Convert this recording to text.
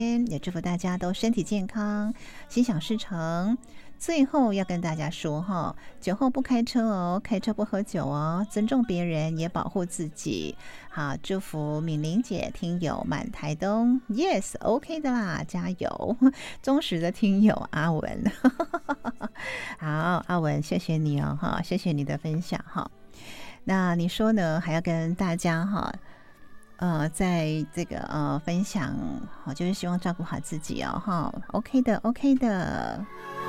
也祝福大家都身体健康，心想事成。最后要跟大家说哈，酒后不开车哦，开车不喝酒哦，尊重别人也保护自己。好，祝福敏玲姐听友满台东 ，yes OK 的啦，加油！忠实的听友阿文，好，阿文谢谢你哦哈，谢谢你的分享哈。那你说呢？还要跟大家哈。在这个分享，就是希望照顾好自己哦，哈，OK 的，OK 的。